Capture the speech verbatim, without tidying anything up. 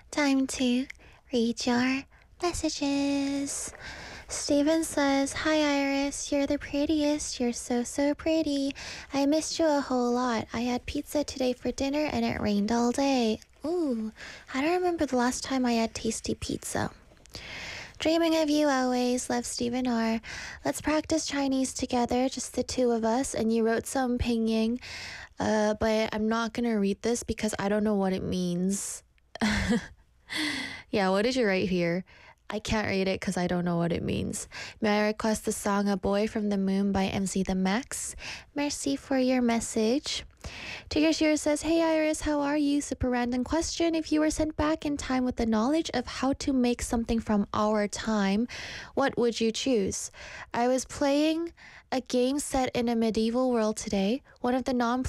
Time to read your messages. Steven says, "Hi Iris, you're the prettiest. You're so, so pretty. I missed you a whole lot. I had pizza today for dinner and it rained all day." Ooh, I don't remember the last time I had tasty pizza. Dreaming of you always, love Stephen R. Let's practice Chinese together, just the two of us. And you wrote some pinyin, uh, but I'm not gonna read this because I don't know what it means. Yeah, what did you write here? I can't read it because I don't know what it means. May I request the song A Boy from the Moon by M C The Max? Merci for your message. Tigger Shear says, "Hey Iris, how are you? Super random question. If you were sent back in time with the knowledge of how to make something from our time, what would you choose?" I was playing a game set in a medieval world today. One of the non